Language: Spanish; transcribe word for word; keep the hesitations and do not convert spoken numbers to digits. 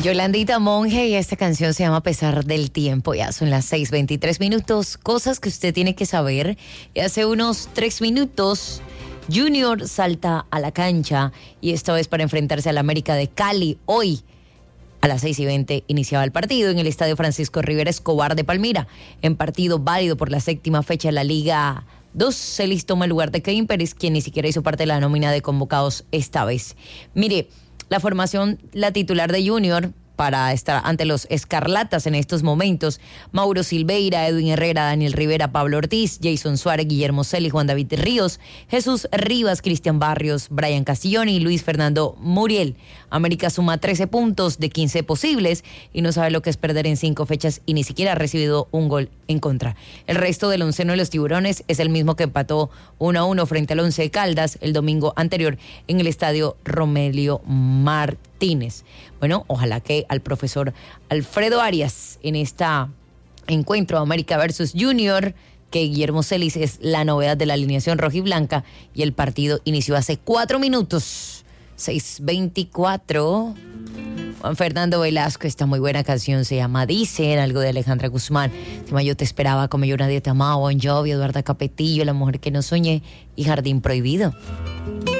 Yolandita Monge, y esta canción se llama A pesar del tiempo. Ya son las seis veintitrés minutos. Cosas que usted tiene que saber. Y hace unos tres minutos, Junior salta a la cancha, y esta vez para enfrentarse al América de Cali. Hoy, a las seis y veinte, iniciaba el partido en el Estadio Francisco Rivera Escobar de Palmira. En partido válido por la séptima fecha de la Liga dos, Celis toma el lugar de Kevin Pérez, quien ni siquiera hizo parte de la nómina de convocados esta vez. Mire, la formación, la titular de Junior para estar ante los Escarlatas en estos momentos: Mauro Silveira, Edwin Herrera, Daniel Rivera, Pablo Ortiz, Jason Suárez, Guillermo Celi, Juan David Ríos, Jesús Rivas, Cristian Barrios, Brian Castiglioni y Luis Fernando Muriel. América suma trece puntos de quince posibles y no sabe lo que es perder en cinco fechas y ni siquiera ha recibido un gol en contra. El resto del onceno de los Tiburones es el mismo que empató uno a uno frente al Once de Caldas el domingo anterior en el estadio Romelio Martínez. Bueno, ojalá que al profesor Alfredo Arias en este encuentro América versus Junior, que Guillermo Celis es la novedad de la alineación rojiblanca, y el partido inició hace cuatro minutos. seis veinticuatro. Juan Fernando Velasco, esta muy buena canción se llama Dicen, algo de Alejandra Guzmán. Se llama Yo te esperaba, como yo nadie te amaba, Bon Jovi, Eduardo Capetillo, La mujer que no soñé y Jardín prohibido.